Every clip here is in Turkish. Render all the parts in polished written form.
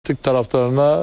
taraftarına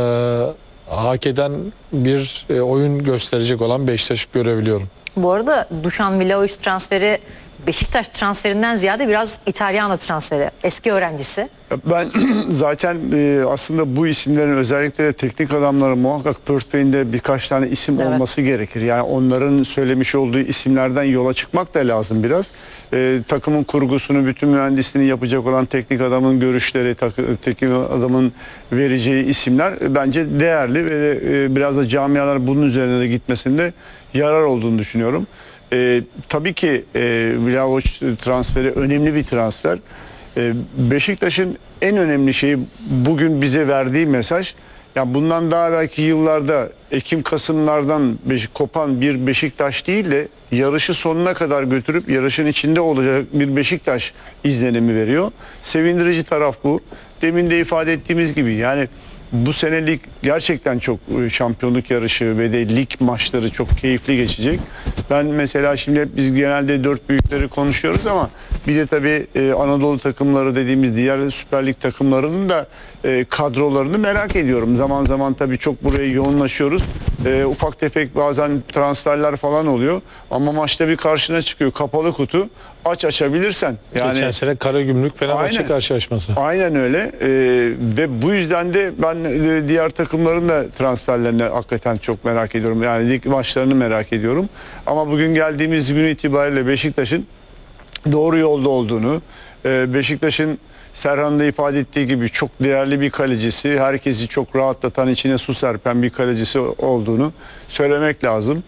hak eden bir oyun gösterecek olan Beşiktaş'ı görebiliyorum. Bu arada Dušan Vlahović transferi Beşiktaş transferinden ziyade biraz İtalyan transferi. Eski öğrencisi. Ben zaten aslında bu isimlerin özellikle de teknik adamların muhakkak portföyünde birkaç tane isim olması gerekir. Yani onların söylemiş olduğu isimlerden yola çıkmak da lazım biraz. Takımın kurgusunu, bütün mühendisliğini yapacak olan teknik adamın görüşleri, teknik adamın vereceği isimler bence değerli ve biraz da camialar bunun üzerine de gitmesinde yarar olduğunu düşünüyorum. Tabii ki Vlahović transferi önemli bir transfer. Beşiktaş'ın en önemli şeyi bugün bize verdiği mesaj, yani bundan daha belki yıllarda Ekim-Kasımlardan kopan bir Beşiktaş değil de yarışı sonuna kadar götürüp yarışın içinde olacak bir Beşiktaş izlenimi veriyor. Sevindirici taraf bu. Demin de ifade ettiğimiz gibi yani bu senelik gerçekten çok şampiyonluk yarışı ve de lig maçları çok keyifli geçecek. Ben mesela şimdi biz genelde dört büyükleri konuşuyoruz ama bir de tabii Anadolu takımları dediğimiz diğer Süper Lig takımlarının da kadrolarını merak ediyorum. Zaman zaman tabii çok buraya yoğunlaşıyoruz. Ufak tefek bazen transferler falan oluyor ama maçta bir karşına çıkıyor kapalı kutu. Açabilirsen. Yani geçen sene Karagümrük Fenerbahçe karşılaşması. Aynen öyle. Ve bu yüzden de ben diğer takımların da transferlerini hakikaten çok merak ediyorum. Yani lig maçlarını merak ediyorum. Ama bugün geldiğimiz gün itibariyle Beşiktaş'ın doğru yolda olduğunu, Beşiktaş'ın Serhan'da ifade ettiği gibi çok değerli bir kalecisi, herkesi çok rahatlatan, içine su serpen bir kalecisi olduğunu söylemek lazım.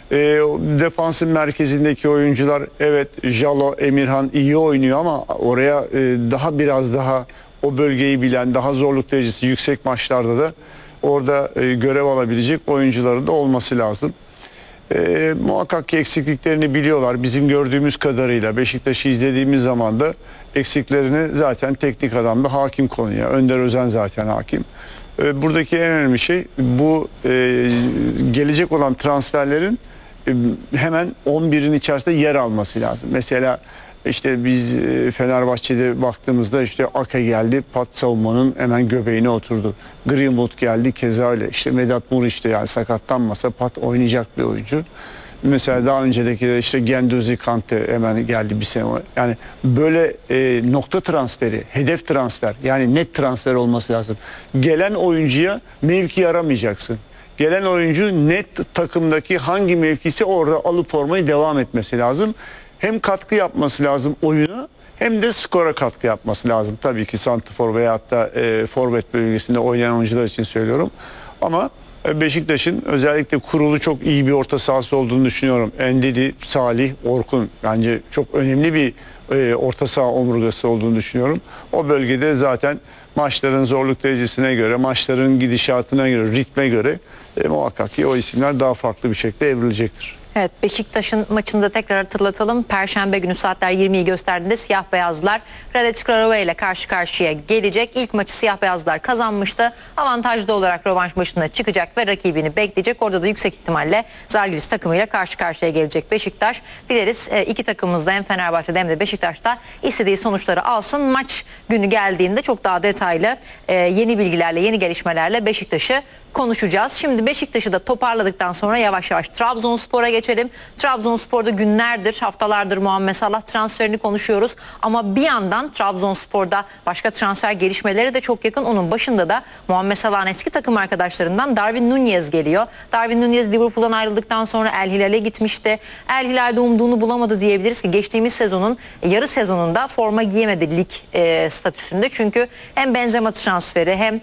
Defansın merkezindeki oyuncular, evet, Jalo, Emirhan iyi oynuyor ama oraya biraz daha o bölgeyi bilen, daha zorluk derecesi yüksek maçlarda da orada görev alabilecek oyuncuların da olması lazım. Muhakkak ki eksikliklerini biliyorlar. Bizim gördüğümüz kadarıyla Beşiktaş'ı izlediğimiz zaman da eksiklerini zaten teknik adam da hakim konuya. Önder Özen zaten hakim. Buradaki en önemli şey bu gelecek olan transferlerin hemen 11'in içerisinde yer alması lazım. Mesela işte biz Fenerbahçe'de baktığımızda işte Ake geldi, Pat savunmanın hemen göbeğine oturdu. Greenwood geldi keza öyle. İşte Vedat Muriç de yani sakatlanmasa Pat oynayacak bir oyuncu. Mesela daha öncedeki de işte Guendouzi Kante hemen geldi bir sene. Yani böyle nokta transferi, hedef transfer yani net transfer olması lazım. Gelen oyuncuya mevki aramayacaksın. Gelen oyuncu net takımdaki hangi mevkisi orada alıp formayı devam etmesi lazım. Hem katkı yapması lazım oyuna hem de skora katkı yapması lazım. Tabii ki santrfor veya hatta forvet bölgesinde oynayan oyuncular için söylüyorum. Ama Beşiktaş'ın özellikle kurulu çok iyi bir orta sahası olduğunu düşünüyorum. Endidi, Salih, Orkun bence çok önemli bir orta saha omurgası olduğunu düşünüyorum. O bölgede zaten maçların zorluk derecesine göre, maçların gidişatına göre, ritme göre muhakkak ki o isimler daha farklı bir şekilde evrilecektir. Evet, Beşiktaş'ın maçında tekrar hatırlatalım. Perşembe günü saatler 20'yi gösterdiğinde siyah beyazlar Hradec Craiova ile karşı karşıya gelecek. İlk maçı siyah beyazlar kazanmıştı. Avantajlı olarak rövanş maçına çıkacak ve rakibini bekleyecek. Orada da yüksek ihtimalle Zalgiris takımıyla karşı karşıya gelecek Beşiktaş. Dileriz iki takımımız da hem Fenerbahçe'de hem de Beşiktaş'ta istediği sonuçları alsın. Maç günü geldiğinde çok daha detaylı yeni bilgilerle, yeni gelişmelerle Beşiktaş'ı konuşacağız. Şimdi Beşiktaş'ı da toparladıktan sonra yavaş yavaş Trabzonspor'a geçelim. Trabzonspor'da günlerdir, haftalardır Muhammed Salah transferini konuşuyoruz. Ama bir yandan Trabzonspor'da başka transfer gelişmeleri de çok yakın. Onun başında da Muhammed Salah'ın eski takım arkadaşlarından Darwin Núñez geliyor. Darwin Núñez Liverpool'dan ayrıldıktan sonra El Hilal'e gitmişti. El Hilal'de umduğunu bulamadı diyebiliriz ki geçtiğimiz sezonun yarı sezonunda forma giyemedi lig statüsünde. Çünkü hem Benzema transferi hem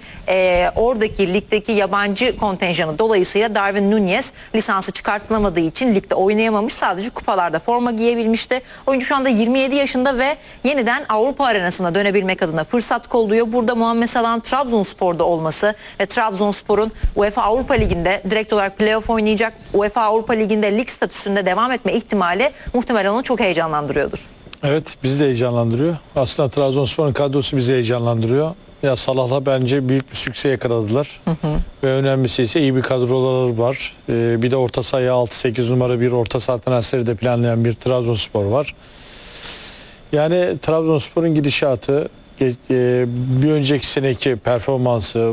oradaki ligdeki yabancı kontenjanı dolayısıyla Darwin Núñez lisansı çıkartılamadığı için ligde oynayamamış, sadece kupalarda forma giyebilmişti. Oyuncu şu anda 27 yaşında ve yeniden Avrupa arenasına dönebilmek adına fırsat kolluyor. Burada Muhammed Salah'ın Trabzonspor'da olması ve Trabzonspor'un UEFA Avrupa Ligi'nde direkt olarak playoff oynayacak, UEFA Avrupa Ligi'nde lig statüsünde devam etme ihtimali muhtemelen onu çok heyecanlandırıyordur. Evet, bizi de heyecanlandırıyor. Aslında Trabzonspor'un kadrosu bizi heyecanlandırıyor. Ya Salah'la bence büyük bir sükse yakaladılar. Ve önemlisi ise iyi bir kadroları var. Bir de orta sahaya 6-8 numara bir orta saha transferi de planlayan bir Trabzonspor var. Yani Trabzonspor'un gidişatı bir önceki seneki performansı,